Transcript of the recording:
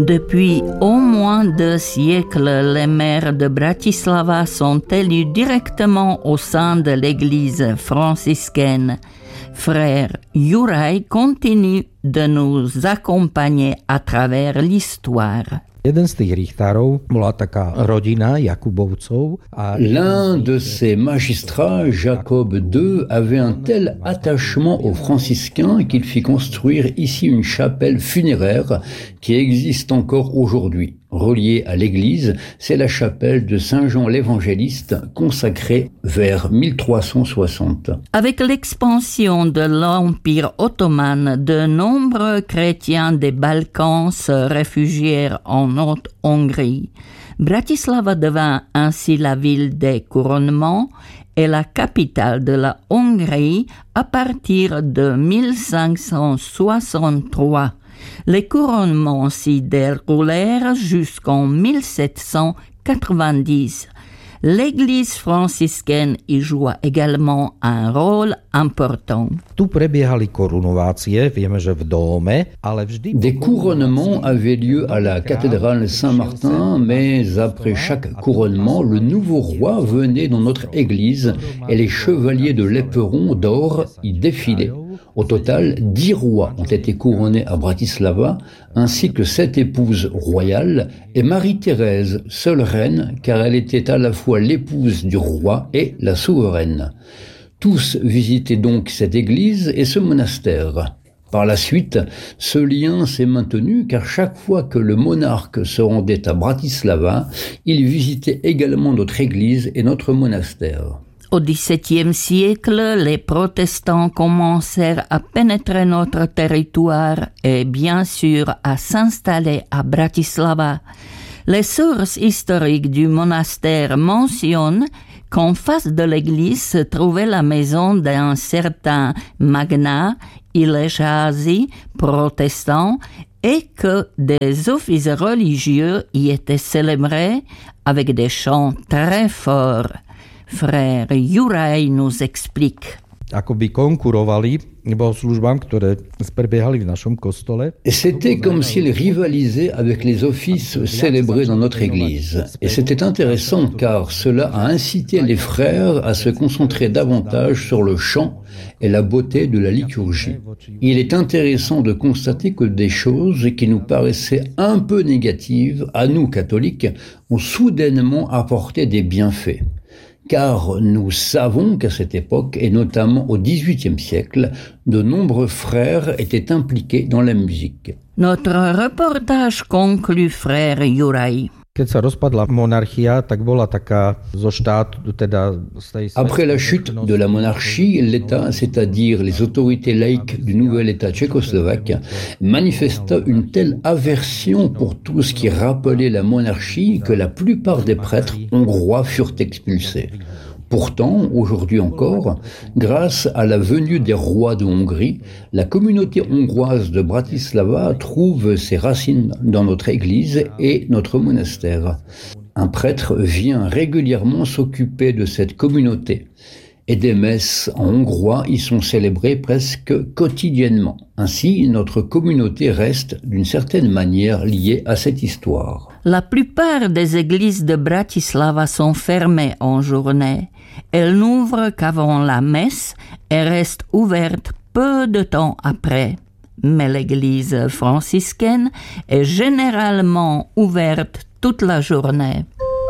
Depuis au moins 2 siècles, les maires de Bratislava sont élus directement au sein de l'église franciscaine. Frère Juraj continue de nous accompagner à travers l'histoire. Jeden z tých richtárov bola taká rodina Jakubovcov. L'un de ces magistrats, Jacob II, avait un tel attachement aux franciscains qu'il fit construire ici une chapelle funéraire qui existe encore aujourd'hui. Reliée à l'église, c'est la chapelle de Saint Jean l'Évangéliste consacrée vers 1360. Avec l'expansion de l'Empire ottoman, de nombreux chrétiens des Balkans se réfugièrent en Haute-Hongrie. Bratislava devint ainsi la ville des couronnements et la capitale de la Hongrie à partir de 1563. Les couronnements s'y déroulèrent jusqu'en 1790. L'église franciscaine y joua également un rôle important. Tu prebiehali korunovácie, vieme, že v dóme, ale vždy... Des couronnements avaient lieu à la cathédrale Saint-Martin, mais après chaque couronnement, le nouveau roi venait dans notre église et les chevaliers de l'Éperon d'or y défilaient. Au total, 10 rois ont été couronnés à Bratislava, ainsi que 7 épouses royales, et Marie-Thérèse, seule reine, car elle était à la fois l'épouse du roi et la souveraine. Tous visitaient donc cette église et ce monastère. Par la suite, ce lien s'est maintenu car chaque fois que le monarque se rendait à Bratislava, il visitait également notre église et notre monastère. Au XVIIe siècle, les protestants commencèrent à pénétrer notre territoire et bien sûr à s'installer à Bratislava. Les sources historiques du monastère mentionnent qu'en face de l'église se trouvait la maison d'un certain Magnat Ilesházy, protestant, et que des offices religieux y étaient célébrés avec des chants très forts. Frère Juraj nous explique. Akoby konkurovali bohoslužbám, ktoré prebiehali v našom kostole. C'était comme s'ils rivalisaient avec les offices célébrés dans notre église. Et c'était intéressant car cela a incité les frères à se concentrer davantage sur le chant et la beauté de la liturgie. Il est intéressant de constater que des choses qui nous paraissaient un peu négatives, à nous catholiques, ont soudainement apporté des bienfaits. Car nous savons qu'à cette époque, et notamment au XVIIIe siècle, de nombreux frères étaient impliqués dans la musique. Notre reportage conclut, frère Juraj. Keď sa rozpadla monarchia, tak bola taká zo štátu, teda z tej... Après la chute de la monarchie, l'État, c'est-à-dire les autorités laïques du nouvel État tchécoslovaque, manifesta une telle aversion pour tout ce qui rappelait la monarchie que la plupart des prêtres hongrois furent expulsés. Pourtant, aujourd'hui encore, grâce à la venue des rois de Hongrie, la communauté hongroise de Bratislava trouve ses racines dans notre église et notre monastère. Un prêtre vient régulièrement s'occuper de cette communauté et des messes en hongrois y sont célébrées presque quotidiennement. Ainsi, notre communauté reste d'une certaine manière liée à cette histoire. La plupart des églises de Bratislava sont fermées en journée. Elles n'ouvrent qu'avant la messe et restent ouvertes peu de temps après. Mais l'église franciscaine est généralement ouverte toute la journée.